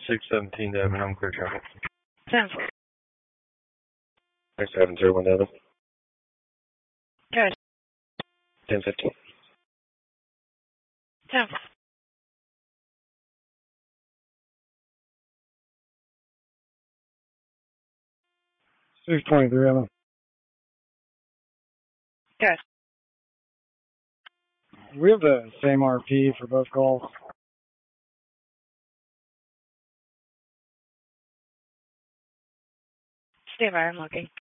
617 Devon, I'm clear travel. 10-4. 6701 Devon. Good. 1015. 10-4. 623 Devon. Good. We have the same RP for both calls. Stay by, I'm looking.